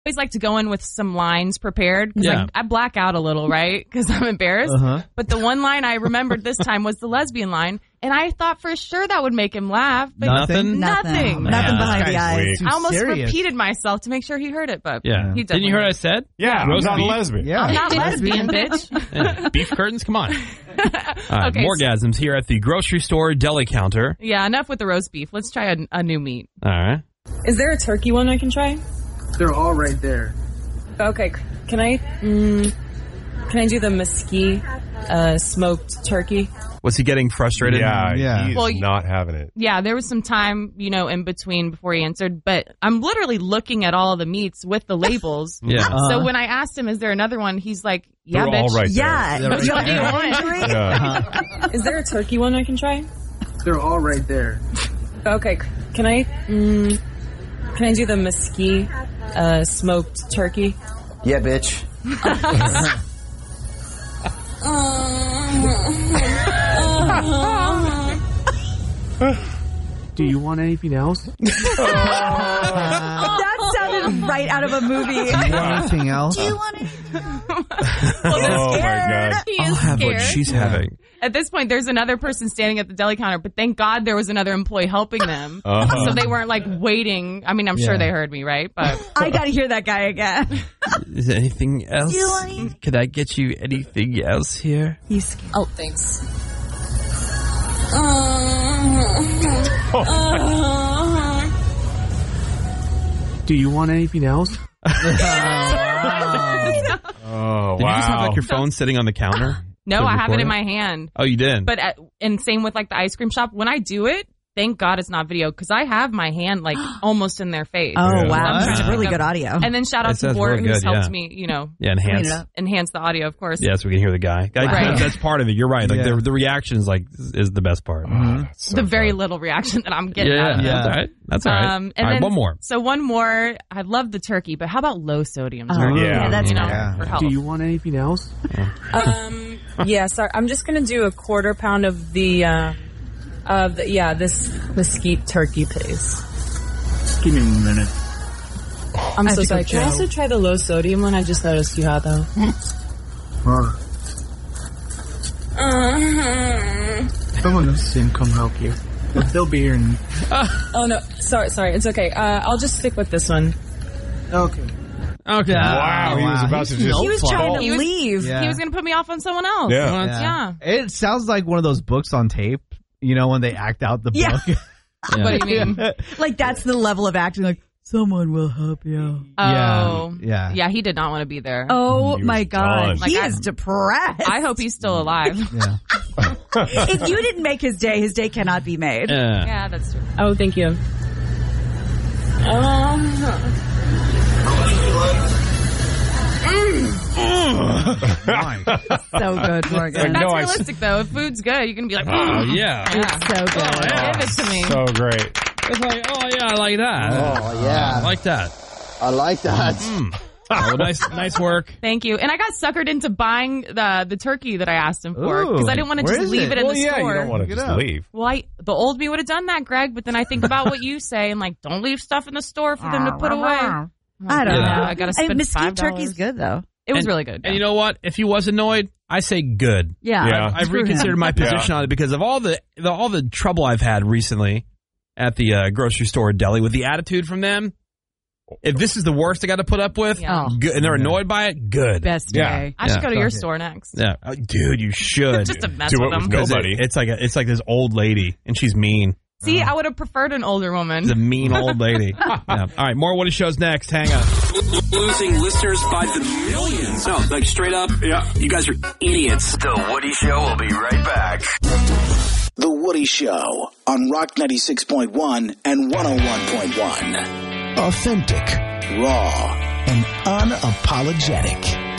always like to go in with some lines prepared because I black out a little, right? Because I'm embarrassed. But the one line I remembered this time was the lesbian line, and I thought for sure that would make him laugh. But Nothing behind the eyes. I almost repeated myself to make sure he heard it, but he didn't you hear what I said? Yeah, Roast I'm not beef. a lesbian. Yeah. I'm not lesbian, bitch. Yeah. Beef curtains, come on. All right, Okay, Morgasms here at the grocery store deli counter. Yeah, enough with the roast beef. Let's try a new meat. All right. Is there a turkey one I can try? They're all right there. Okay, can I do the mesquite smoked turkey? Was he getting frustrated? Yeah. He's Well, not having it. Yeah, there was some time, in between before he answered, but I'm literally looking at all the meats with the labels. Yeah. So when I asked him, is there another one? He's like, yeah, They're bitch. all right there. Yeah. Which one do you want? Yeah. Is there a turkey one I can try? They're all right there. Okay, can I do the mesquite smoked turkey? Yeah, bitch. Do you want anything else? That sounded right out of a movie. Anything else? Do you want it? Oh, my God. He I'll is have scared. what she's having. At this point, there's another person standing at the deli counter, but thank God there was another employee helping them. So they weren't like waiting. I mean, I'm sure they heard me, right? But I got to hear that guy again. Is there anything else? Could I get you anything else here? He's scared. Oh, thanks. Do you want anything else? Oh, Did you just have wow. like your phone sitting on the counter? no, to I have it record in my hand. Oh, you did? But and same with like the ice cream shop. When I do it, thank God it's not video because I have my hand like almost in their face. Oh, Yeah. wow. What? That's really good audio. And then shout It out to sounds Bort really who's good, helped yeah. me, Yeah, enhance. Clean it up. enhance the audio, of course. Yeah, so we can hear the guy. Right. That's part of it. You're right. Like Yeah. the reaction is the best part. So The very fun. little reaction that I'm getting out of Yeah, it. that's all right. That's all right. And all right, then, one more. So one more. I love the turkey, but how about low sodium Oh, turkey? Yeah. that's You know, Yeah. for health. Do you want anything else? Yeah, sorry. I'm just gonna do a 1/4 pound of this mesquite turkey, please. Give me a minute. I'm I so think sorry. of Can I Joe. also try the low sodium one? I just noticed you had though. Someone else can come help you. They'll be here in... Oh no, sorry. It's okay. I'll just stick with this one. Okay. Okay. Wow, he was about to just... He was trying to He was- leave. Yeah. He was going to put me off on someone else. Yeah. Yeah. It sounds like one of those books on tape, when they act out the Yeah. book. What do you mean? Like, that's the level of acting. Like, someone will help you. Oh. Yeah. Yeah, he did not want to be there. Oh, He was my God. done. He Like, is depressed. I hope he's still alive. Yeah. If you didn't make his day cannot be made. Yeah. Yeah, that's true. Oh, thank you. So good, Morgan. That's No, I- realistic, though. If food's good, you can be like, Oh, yeah. It's so good. give it to me. So great. It's like, oh, yeah, I like that. Oh, yeah. I like that. I like that. Oh, nice work. Thank you. And I got suckered into buying the turkey that I asked him for because I didn't want to Where just is leave it? it in Well, the yeah, store. you don't want to Look it just up. leave. Well, the old me would have done that, Greg, but then I think about what you say and like, don't leave stuff in the store for them to put away. I don't Yeah. know. I gotta spend mesquite $5. turkey's good, though. It was And- really good. And you know what? If he was annoyed, I say good. Yeah. Yeah. I've reconsidered my position on it because of all the trouble I've had recently at the grocery store deli with the attitude from them. If this is the worst I got to put up with, Yeah. good, and they're annoyed by it, good. Best Yeah. day. I should Yeah. go to your Fuck it. store next. Yeah, oh, dude, you should. Just to mess Do with it with them. no- 'Cause Nobody. It's like this old lady, and she's mean. See, I would have preferred an older woman. She's a mean old lady. Yeah. All right, more Woody shows next. Hang on. Losing listeners by the millions. No, like straight up, yeah, you guys are idiots. The Woody Show will be right back. The Woody Show on Rock 96.1 and 101.1. Authentic, raw, and unapologetic.